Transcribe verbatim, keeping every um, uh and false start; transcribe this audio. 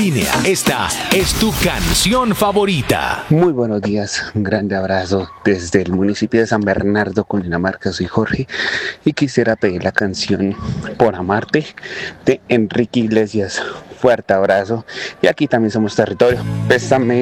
Esta es tu canción favorita. Muy buenos días, un grande abrazo desde el municipio de San Bernardo, Cundinamarca. Soy Jorge y quisiera pedir la canción Por Amarte de Enrique Iglesias. Fuerte abrazo y aquí también somos territorio. Pésame.